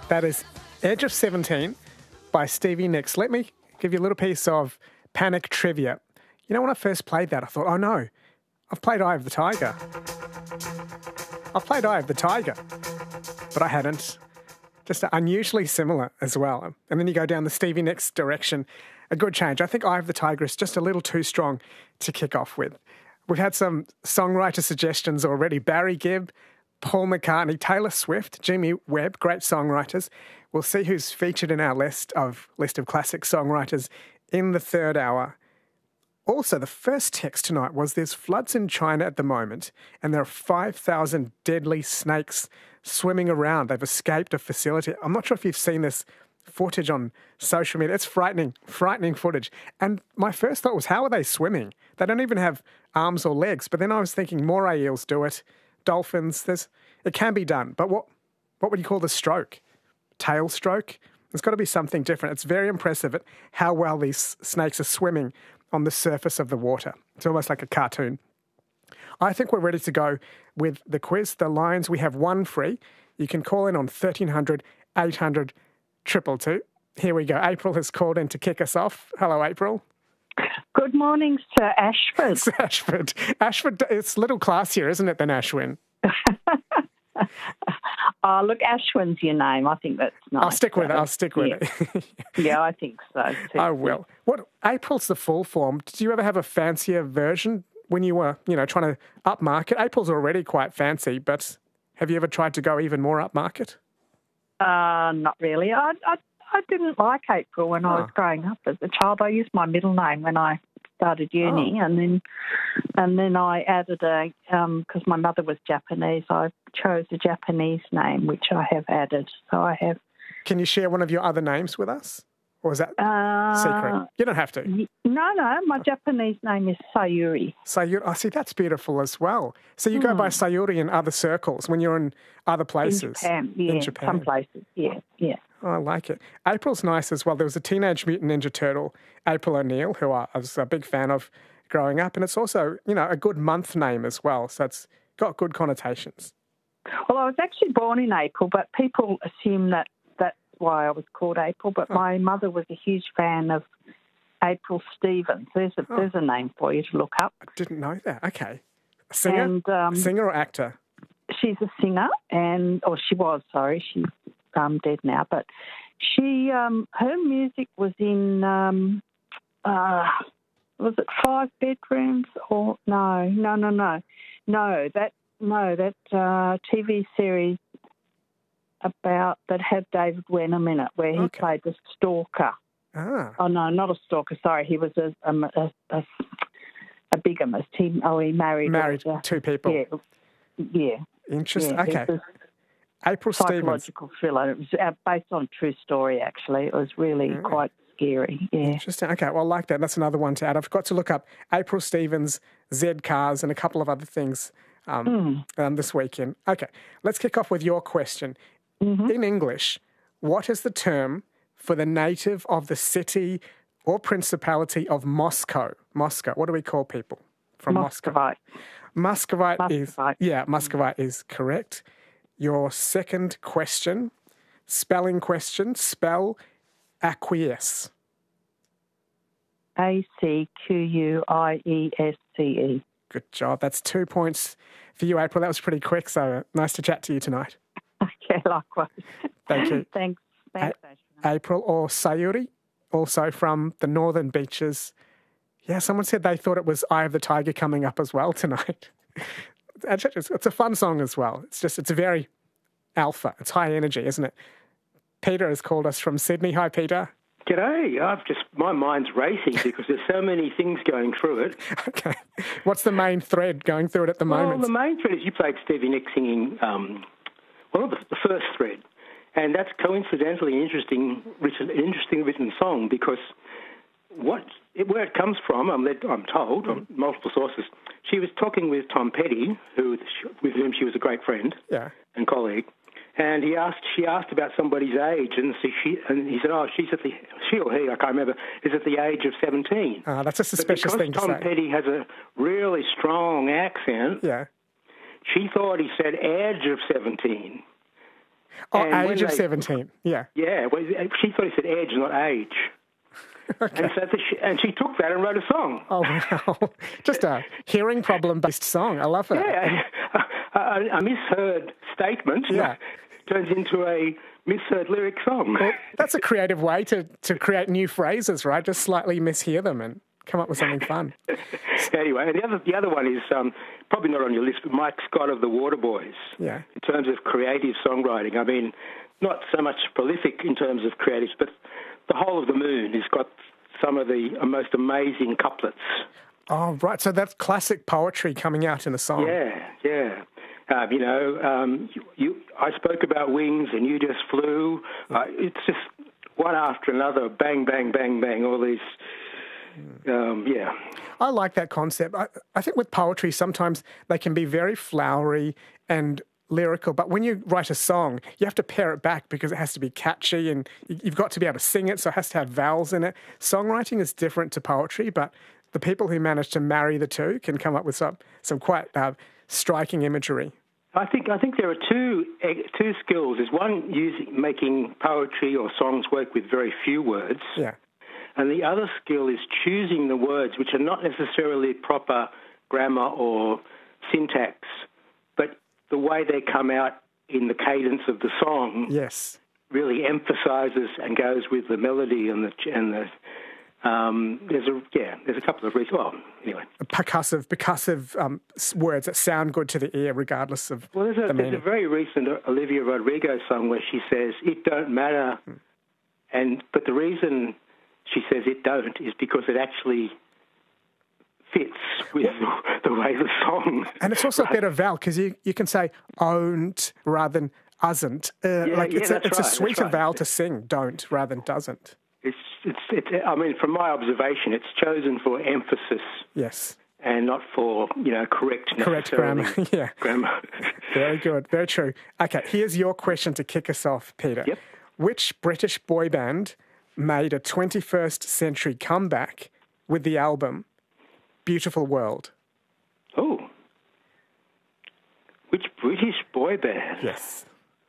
That is Edge of 17 by Stevie Nicks. Let me give you a little piece of Panic trivia. You know, when I first played that, I thought, oh no, I've played Eye of the Tiger. But I hadn't. Just unusually similar as well. And then you go down the Stevie Nicks direction. A good change. I think Eye of the Tiger is just a little too strong to kick off with. We've had some songwriter suggestions already. Barry Gibb, Paul McCartney, Taylor Swift, Jimmy Webb, great songwriters. We'll see who's featured in our list of classic songwriters in the third hour. Also, the first text tonight was there's floods in China at the moment, and there are 5,000 deadly snakes swimming around. They've escaped a facility. I'm not sure if you've seen this footage on social media. It's frightening footage. And my first thought was, how are they swimming? They don't even have arms or legs. But then I was thinking moray eels do it, dolphins. It can be done. But what would you call the stroke? Tail stroke? There's got to be something different. It's very impressive at how well these snakes are swimming on the surface of the water. It's almost like a cartoon. I think we're ready to go with the quiz. The lines, we have one free. You can call in on 1300 800 222. Here we go. April has called in to kick us off. Hello, April. Good morning, Sir Ashford. It's Ashford. Ashford, it's a little classier, isn't it, than Ashwin? Oh, look, Ashwin's your name. I think that's nice. I'll stick with it. Yeah, I think so too. I will. April's the full form. Did you ever have a fancier version when you were, trying to upmarket? April's already quite fancy, but have you ever tried to go even more upmarket? Not really. I didn't like April when I was growing up as a child. I used my middle name when I started uni, and then I added because my mother was Japanese, I chose a Japanese name, which I have added. So I have. Can you share one of your other names with us? Or is that secret? You don't have to. No. My Japanese name is Sayuri. Sayuri. I see, that's beautiful as well. So you go by Sayuri in other circles when you're in other places? In Japan, some places, yeah. Oh, I like it. April's nice as well. There was a Teenage Mutant Ninja Turtle, April O'Neil, who I was a big fan of growing up. And it's also, a good month name as well. So it's got good connotations. Well, I was actually born in April, but people assume that's why I was called April. But my mother was a huge fan of April Stevens. There's a name for you to look up. I didn't know that. Okay. Singer or actor? She's a singer, she was, sorry. She's dead now. But she, her music was in, was it Five Bedrooms or no, that TV series that had David Wenham in it, where he played the stalker. Oh no, not a stalker. Sorry, he was a bigamist. He married two people. Yeah. Interesting. Okay. April Stevens. Psychological thriller. It was based on a true story. Actually, it was really quite scary. Yeah. Interesting. Okay. Well, I like that. That's another one to add. I've got to look up April Stevens, Z Cars, and a couple of other things this weekend. Okay. Let's kick off with your question. Mm-hmm. In English, what is the term for the native of the city or principality of Moscow? Moscow. What do we call people from Moscow? Muscovite is correct. Your second question, spelling question, spell acquiesce. ACQUIESCE. Good job. That's 2 points for you, April. That was pretty quick, so nice to chat to you tonight. Okay, likewise. Thank you. Thanks, April or Sayuri, also from the Northern Beaches. Yeah, someone said they thought it was Eye of the Tiger coming up as well tonight. It's a fun song as well. It's very alpha. It's high energy, isn't it? Peter has called us from Sydney. Hi, Peter. G'day. My mind's racing because there's so many things going through it. Okay. What's the main thread going through it at the moment? Well, the main thread is you played Stevie Nicks singing, the first thread. And that's coincidentally an interesting written song because where it comes from, I'm told, on multiple sources, she was talking with Tom Petty, with whom she was a great friend and colleague, and she asked about somebody's age, and he said, she or he, I can't remember, is at the age of 17. That's a suspicious thing to say. Tom Petty has a really strong accent, she thought he said edge of 17. Oh, And age of 17. Yeah. Yeah, well, she thought he said edge, not age. Okay. And she took that and wrote a song. Oh, wow. Just a hearing problem-based song. I love it. Yeah, a misheard statement turns into a misheard lyric song. Well, that's a creative way to create new phrases, right? Just slightly mishear them and come up with something fun. Anyway, the other one is probably not on your list, but Mike Scott of the Waterboys. Yeah. In terms of creative songwriting, I mean, not so much prolific in terms of creatives, but The Whole of the Moon has got some of the most amazing couplets. Oh, right. So that's classic poetry coming out in a song. Yeah. I spoke about wings and you just flew. It's just one after another, bang, bang, bang, bang, all these... I like that concept. I think with poetry, sometimes they can be very flowery and lyrical, but when you write a song, you have to pare it back because it has to be catchy and you've got to be able to sing it, so it has to have vowels in it. Songwriting is different to poetry, but the people who manage to marry the two can come up with some quite striking imagery. I think there are two skills. There's one making poetry or songs work with very few words. Yeah. And the other skill is choosing the words, which are not necessarily proper grammar or syntax, but the way they come out in the cadence of the song. Yes. Really emphasises and goes with the melody and the there's a couple of reasons. Well, anyway, percussive words that sound good to the ear, regardless of the meaning. There's a very recent Olivia Rodrigo song where she says it don't matter, but the reason she says it don't is because it actually fits with the way the song... And it's also a better vowel because you can say own't rather than usn't. It's a sweeter vowel to sing, don't rather than doesn't. I mean, from my observation, it's chosen for emphasis. Yes. And not for, correctness. Correct grammar, yeah. Grammar. Very good, very true. Okay, here's your question to kick us off, Peter. Yep. Which British boy band made a 21st century comeback with the album Beautiful World? Oh. Which British boy band? Yes.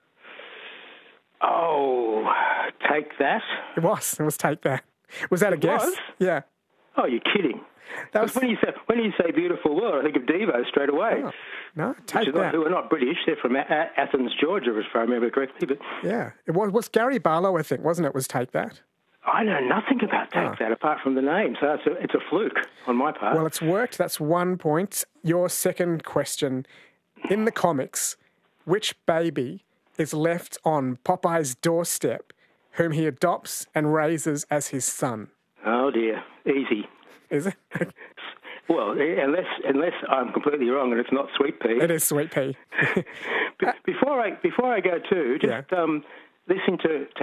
Oh, Take That? It was Take That. Was that a guess? Was? Yeah. Oh, you're kidding. When you say Beautiful World, I think of Devo straight away. Oh, no, Take That. Who are not British. They're from Athens, Georgia, as far as I remember correctly. But yeah. It was Gary Barlow, I think, wasn't it, was Take That? I know nothing about Take That apart from the name, so it's a fluke on my part. Well, it's worked. That's 1 point. Your second question. In the comics, which baby is left on Popeye's doorstep whom he adopts and raises as his son? Oh, dear. Easy. Is it? Well, unless I'm completely wrong and it's not Sweet Pea. It is Sweet Pea. Before I go to, just listen to